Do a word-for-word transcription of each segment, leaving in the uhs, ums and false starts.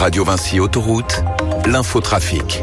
Radio Vinci Autoroute, l'infotrafic.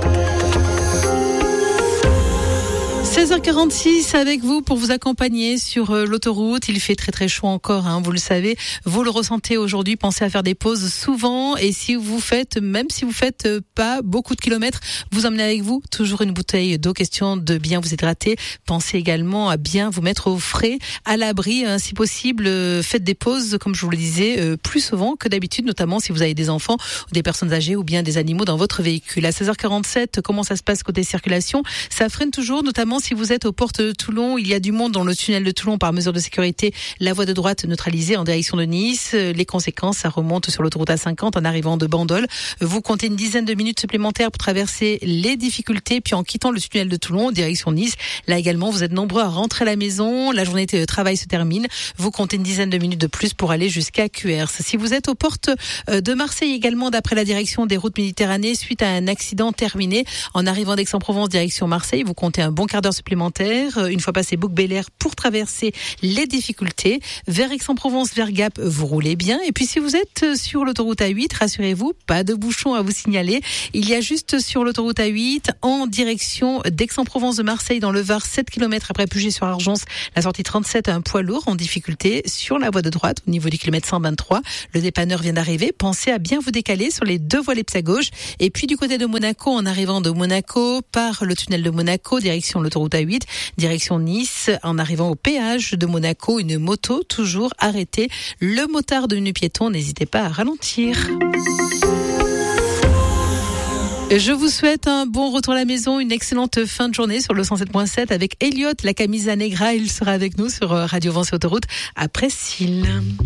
seize heures quarante-six avec vous pour vous accompagner sur euh, l'autoroute. Il fait très très chaud encore, hein, vous le savez. Vous le ressentez aujourd'hui. Pensez à faire des pauses souvent. Et si vous faites, même si vous faites euh, pas beaucoup de kilomètres, vous emmenez avec vous toujours une bouteille d'eau, question de bien vous hydrater. Pensez également à bien vous mettre au frais, à l'abri, hein, si possible. Euh, faites des pauses, comme je vous le disais, euh, plus souvent que d'habitude, notamment si vous avez des enfants ou des personnes âgées ou bien des animaux dans votre véhicule. À seize heures quarante-sept, comment ça se passe côté circulation? Ça freine toujours, notamment si vous êtes aux portes de Toulon. Il y a du monde dans le tunnel de Toulon par mesure de sécurité. La voie de droite neutralisée en direction de Nice. Les conséquences, ça remonte sur l'autoroute A cinquante en arrivant de Bandol. Vous comptez une dizaine de minutes supplémentaires pour traverser les difficultés. Puis en quittant le tunnel de Toulon en direction de Nice, là également, vous êtes nombreux à rentrer à la maison. La journée de travail se termine. Vous comptez une dizaine de minutes de plus pour aller jusqu'à Cuers. Si vous êtes aux portes de Marseille également, d'après la direction des routes Méditerranée, suite à un accident terminé en arrivant d'Aix-en-Provence direction Marseille, vous comptez un bon quart d'heure supplémentaire une fois passé Bouc-Bélier pour traverser les difficultés. Vers Aix-en-Provence, vers Gap, vous roulez bien. Et puis si vous êtes sur l'autoroute A huit, rassurez-vous, pas de bouchon à vous signaler. Il y a juste sur l'autoroute A huit, en direction d'Aix-en-Provence de Marseille dans le Var, sept kilomètres après Puget-sur-Argence, la sortie trente-sept, un poids lourd en difficulté sur la voie de droite au niveau du kilomètre cent vingt-trois. Le dépanneur vient d'arriver. Pensez à bien vous décaler sur les deux voies à gauche. Et puis du côté de Monaco, en arrivant de Monaco par le tunnel de Monaco, direction l'autoroute A huit, direction Nice, en arrivant au péage de Monaco, une moto toujours arrêtée. Le motard devenu piéton, n'hésitez pas à ralentir. Je vous souhaite un bon retour à la maison, une excellente fin de journée sur le cent sept point sept avec Elliot, la camisa negra. Il sera avec nous sur Radio Vinci Autoroute après Cils.